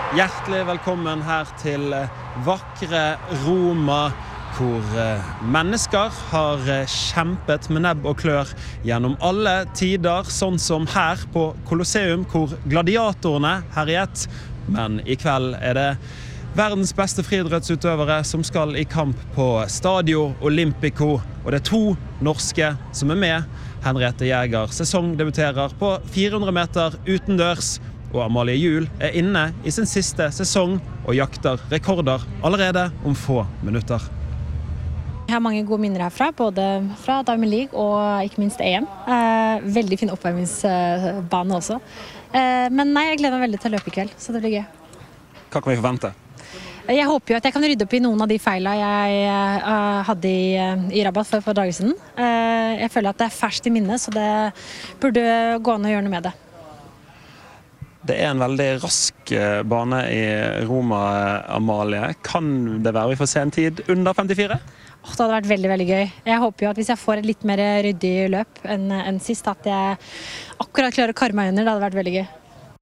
Hjertelig velkommen her til vakre Roma, hvor mennesker har kjempet med nebb og klør gjennom alle tider, sånn som her på Colosseum, hvor gladiatorene herjet. Men i kveld det verdens beste friidrettsutøvere som skal i kamp på Stadio Olimpico, og det 2 norske som med. Henriette Jæger sesongdebuterer på 400 meter utendørs, og Amalie Juel inne i sin siste sesong og jakter rekorder allerede om få minutter. Jeg har mange gode minner herfra, både fra Diamond League og ikke minst EM. Veldig fin oppvarmingsbane også. Men nei, jeg gleder meg veldig til å løpe i kveld, så det blir gøy. Hva kan vi forvente? Jeg håper jo at jeg kan rydde opp i noen av de feilene jeg hadde i Rabat for et par dager siden. Jeg føler at det ferskt i minnet, så det burde gå an å gjøre noe med det. Det en veldig rask bane i Roma, Amalie. Kan det være vi får se en tid under 54? Det hadde vært veldig, veldig gøy. Jeg håper jo at hvis jeg får et litt mer ryddig løp enn sist, at jeg akkurat klarer å karre meg under. Det hadde vært veldig gøy.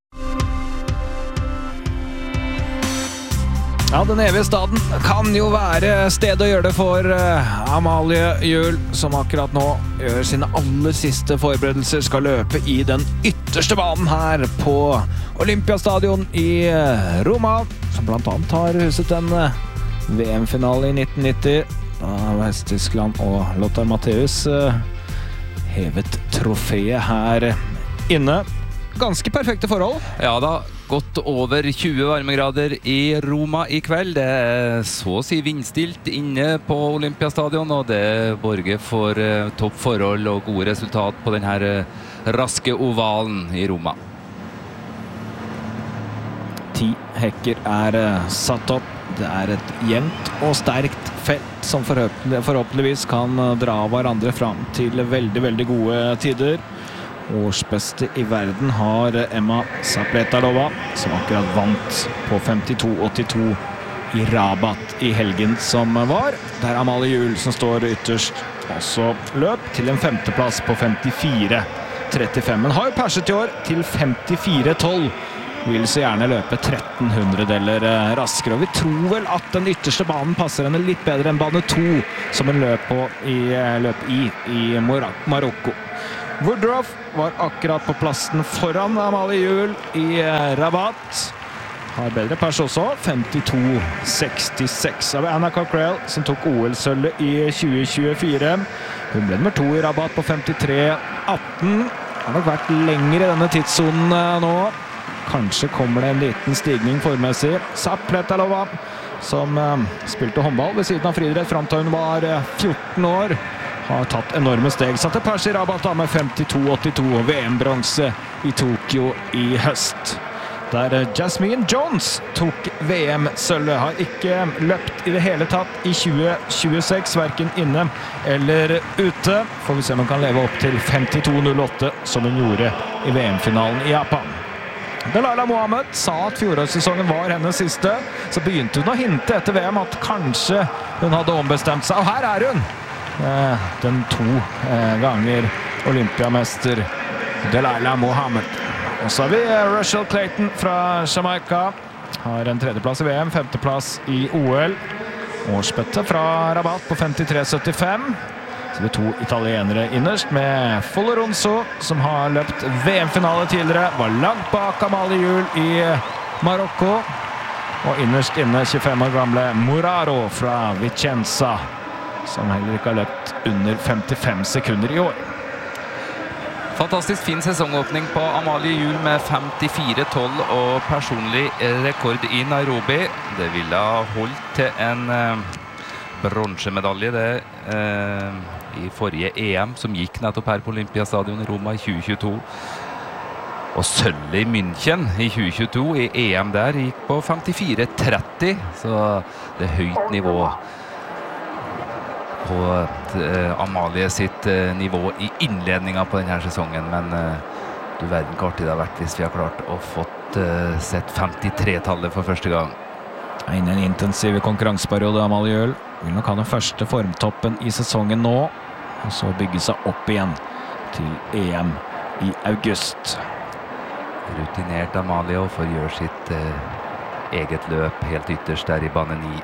Ja, den evige staden kan jo være stedet å gjøre det for Amalie Juel, som akkurat nå gjør sine aller siste forberedelser, skal løpe i den ytterste banen her på Olympiastadion i Roma, som blant annet har huset en VM-finale i 1990, da Vest-Tyskland og Lothar Matthäus hevet trofeet her inne. Ganske perfekte forhold. Ja da, godt over 20 varmegrader i Roma i kveld. Det så å si vindstilt inne på Olympiastadion, og det borger for topp forhold og gode resultat på denne raske ovalen i Roma. 10 hekker satt opp. Det et jevnt og sterkt felt som forhåpentligvis kan dra hverandre fram til veldig, veldig gode tider. Årsbeste i verden har Emma Zapletalova, som akkurat vant på 52,82 i Rabat i helgen som var. Der Amalie Juel, som står ytterst, også løp til en 5. plass på 54,35. Men har jo perset i år til 54,12. Vil så gjerne løpe 1300-deler raskere, og vi tror vel at den ytterste banen passer henne litt bedre enn bane 2, som hun løp i Marokko. Woodruff var akkurat på plassen foran Amalie Juel i Rabat. Har bedre pers også, 52,66 av Anna Cockrell, som tok OL-sølvet i 2024. Hun ble nummer 2 i Rabat på 53,18. Har nok vært lenger i denne tidssonen nå. Kanskje kommer det en liten stigning formessig. Zapletalova, som spilte håndball ved siden av friidrett fram til hun var 14 år, har tatt enorme steg. Satte pers i Rabat med 52,82 og VM-bronse i Tokyo i høst. Der Jasmine Jones tok VM-sølvet, har ikke løpt i det hele tatt i 2026, hverken inne eller ute. Får vi se om hun kan leve opp til 52,08, som hun gjorde i VM-finalen i Japan. Delilah Mohammed sa at fjorårssesongen var hennes siste, så begynte hun å hinte etter VM at kanskje hun hadde ombestemt seg. Og her hun! Den 2 ganger olympiamester Delilah Mohammed. Og så har vi Russell Clayton fra Jamaica. Har en 3. plass i VM, 5. plass i OL. Årsbette fra Rabat på 53,75. Så det 2 italienere innerst med Folleronso, som har løpt VM-finale tidligere. Var langt bak Amalie Juel i Marokko. Og innerst inne 25 år gamle Moraro fra Vicenza, som heller ikke har løpt under 55 sekunder i år. Fantastisk fin sesongåpning på Amalie Juel med 54,12 og personlig rekord i Nairobi. Det ville ha holdt til en bronsemedalje i forrige EM, som gikk nettopp her på Olympiastadion i Roma i 2022. Og sølv i München i 2022 i EM der gikk på 54,30, så det høyt nivå på Amalie sitt nivå i innledningen på denne sesongen, men du verden hvor artig det har vært hvis vi har klart å fått sett 53-tallet for første gang. Innen en intensiv konkurranseperiode, Amalie Juel vil nok ha den første formtoppen i sesongen nå, og så bygge seg opp igjen til EM i august. Rutinert Amalie og får gjøre sitt eget løp helt ytterst der i bane 9.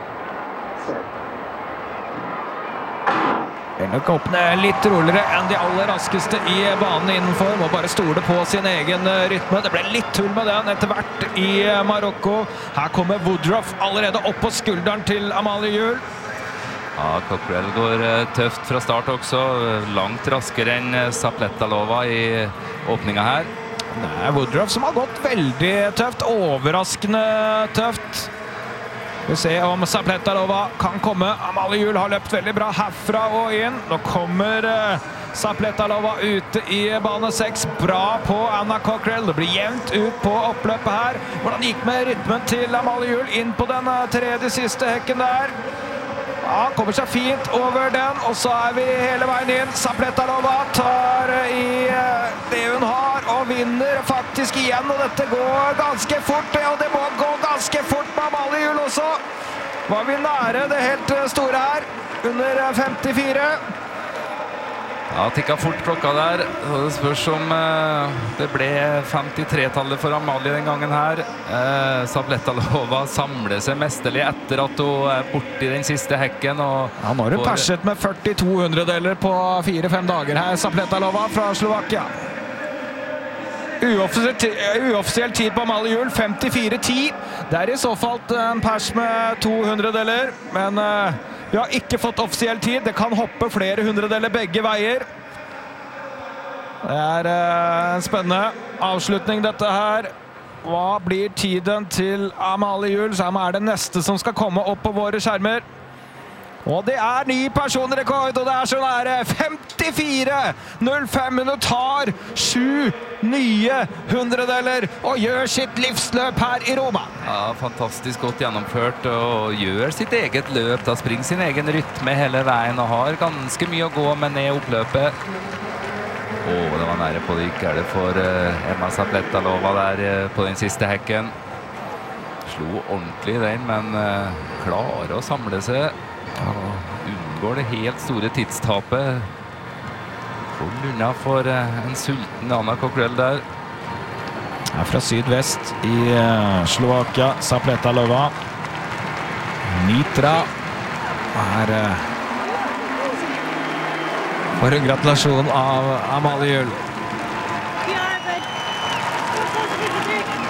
Vil nok åpne litt roligere enn de aller raskeste i banen innenfor. Må bare stole på sin egen rytme. Det ble litt tull med den etter hvert i Marokko. Her kommer Woodruff allerede opp på skulderen til Amalie Juel. Ja, Cockrell går tøft fra start også. Langt raskere enn Zapletalova i åpningen her. Det er Woodruff som har gått veldig tøft. Overraskende tøft. Vi ser om Zapletalova kan komme. Amalie Juel har løpt veldig bra herfra og inn. Nå kommer Zapletalova ute i bane 6. Bra på Anna Cockrell. Det blir jevnt ut på oppløpet her. Hvordan gikk med rytmen til Amalie Juel inn på den tredje siste hekken der? Ja, han kommer seg fint over den, og så er vi hele veien inn. Zapletalova tar i det hun har, og vinner faktisk igjen, og dette går ganske fort, og det må gå ganske fort med Amalie Juel også. Var vi nære det helt store her, under 54. Ja, tikket fort klokka der. Det spørs om det ble 53-tallet for Amalie den gangen her. Zapletalova samler seg mesterlig etter at hun er borte i den siste hekken. Ja, nå har hun perset med 42 hundredeler på 4-5 dager her, Zapletalova fra Slovakia. Uoffisiell tid på Amalie Juel, 54-10. Det er i så fall en pers med 200 deler, men vi har ikke fått offisiell tid. Det kan hoppe flere hundredeler begge veier. Det er en spennende avslutning dette her. Hva blir tiden til Amalie Juel, som er det neste som skal komme opp på våre skjermer? Og det er ny personrekord, og det er så nære 54,05. Hun tar 7 nye hundredeler og gjør sitt livsløp her i Roma. Ja, fantastisk godt gjennomført og gjør sitt eget løp. Da springer sin egen rytme hele veien og har ganske mye å gå med ned oppløpet. Det var nære på det, ikke er det for Emma Zapletalova der på den siste hekken. Slo ordentlig den, men klarer å samle seg. Unngår det helt store tidstapet. Hold unna for en sulten Anna Cockrell der. Her fra sydvest i Slovakia, Zapletalova. Nitra er for en gratulasjon av Amalie Juel.